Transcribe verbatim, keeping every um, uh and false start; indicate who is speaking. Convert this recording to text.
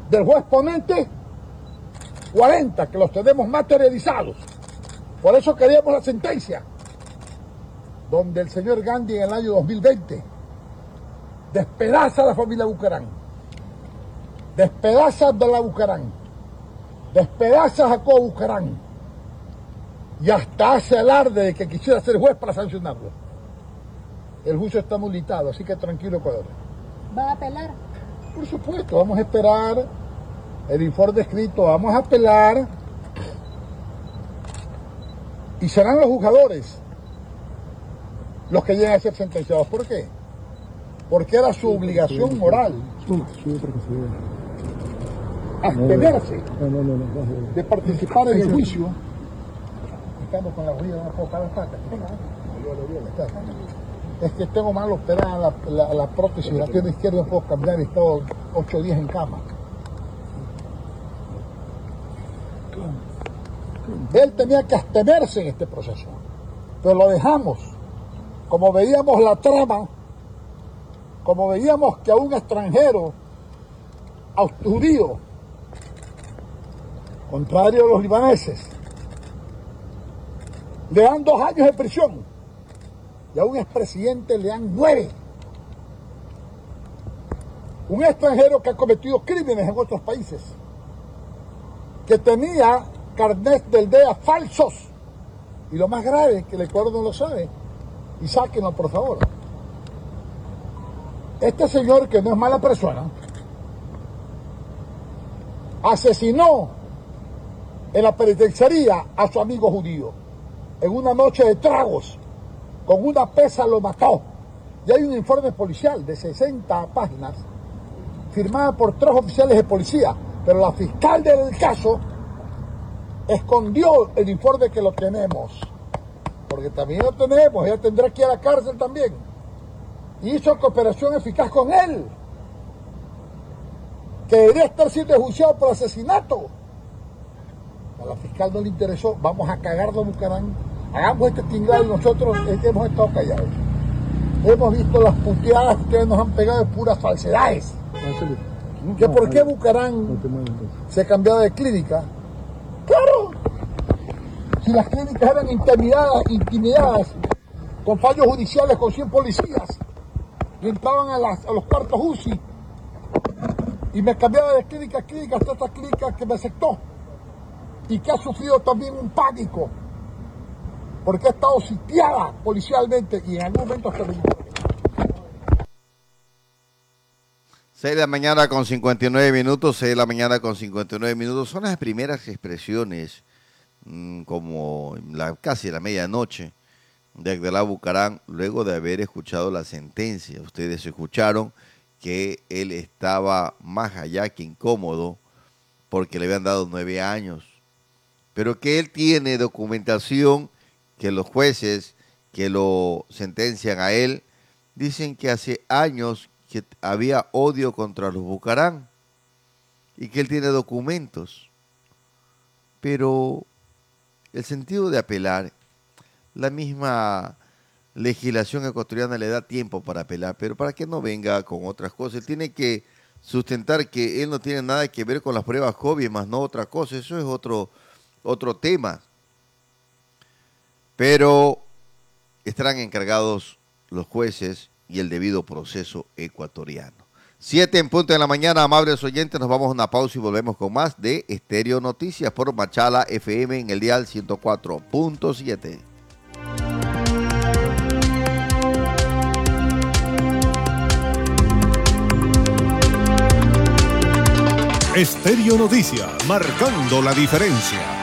Speaker 1: del juez ponente, cuarenta, que los tenemos materializados. Por eso queríamos la sentencia, donde el señor Gandhi en el año dos mil veinte despedaza a la familia Bucaram, despedaza a Abdalá Bucaram, despedaza a Jacobo Bucaram, y hasta hace alarde de que quisiera ser juez para sancionarlo. El juicio está multado, así que tranquilo, Ecuador.
Speaker 2: ¿Va a apelar?
Speaker 1: Por supuesto, vamos a esperar el informe escrito, vamos a apelar y serán los juzgadores los que lleguen a ser sentenciados. ¿Por qué? Porque era su obligación moral abstenerse de participar en el juicio. Estamos con la rueda, no puedo parar las patas. Es que tengo mal operada la, la, la prótesis, la pierna izquierda no puedo cambiar, he estado ocho días en cama. Él tenía que abstenerse en este proceso, pero lo dejamos. Como veíamos la trama, como veíamos que a un extranjero, a un judío, contrario a los libaneses, le dan dos años de prisión y a un expresidente le dan nueve. Un extranjero que ha cometido crímenes en otros países, que tenía carnet del D E A falsos, y lo más grave, que el Ecuador no lo sabe, y sáquenlo por favor. Este señor, que no es mala persona, asesinó en la penitenciaría a su amigo judío en una noche de tragos, con una pesa lo mató. Y hay un informe policial de sesenta páginas firmada por tres oficiales de policía, pero la fiscal del caso escondió el informe que lo tenemos, porque también lo tenemos, ella tendrá que ir a la cárcel también. Y hizo cooperación eficaz con él, que debería estar siendo enjuiciado por asesinato. A la fiscal no le interesó, vamos a cagarlo a Bucaram, hagamos este tinglado y nosotros hemos estado callados. Hemos visto las puteadas que ustedes nos han pegado de puras falsedades. ¿Que por qué Bucaram se cambiaba de clínica? ¡Claro! Si las clínicas eran intimidadas, intimidadas con fallos judiciales, con cien policías, y entraban a, las, a los cuartos U C I, y me cambiaba de clínica a clínica hasta esta clínica que me aceptó, y que ha sufrido también un pánico, porque ha estado sitiada policialmente, y en algún momento hasta me
Speaker 3: seis de la mañana con cincuenta y nueve minutos, seis de la mañana con cincuenta y nueve minutos, son las primeras expresiones, mmm, como la, casi la medianoche, de Abdalá Bucaram, luego de haber escuchado la sentencia. Ustedes escucharon que él estaba más allá que incómodo, porque le habían dado nueve años, pero que él tiene documentación que los jueces que lo sentencian a él dicen que hace años que había odio contra los Bucaram y que él tiene documentos. Pero el sentido de apelar, la misma legislación ecuatoriana le da tiempo para apelar, pero para que no venga con otras cosas. Él tiene que sustentar que él no tiene nada que ver con las pruebas COVID, más no otra cosa. Eso es otro, otro tema. Pero estarán encargados los jueces y el debido proceso ecuatoriano. Siete en punto de la mañana, amables oyentes, nos vamos a una pausa y volvemos con más de Estéreo Noticias por Machala F M en el dial ciento cuatro punto siete.
Speaker 4: Estéreo Noticias, marcando la diferencia.